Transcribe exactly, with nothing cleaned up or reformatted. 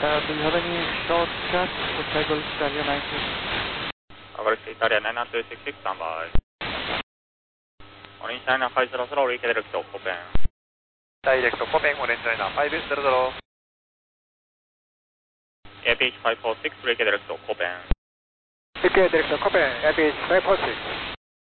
Uh, do you have any short chat for Tagol Italia nine two six? Agora Italia nine two six six, standby. Orange China five zero zero, redirect to Copen. Direct to Copen, Orange China five zero zero. A P H five four six, redirect to Copen. A P H direct to Copen, A P H five four six.